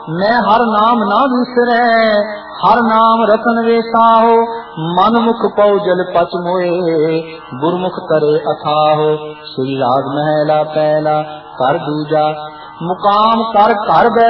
मैं हर नाम ना विसरै, हर नाम रतन वेसाहो। मन मुख पौ जल पच मोए, गुरमुख करे अथाहो। श्री राग महला पहला कर दूजा, मुकाम कर घर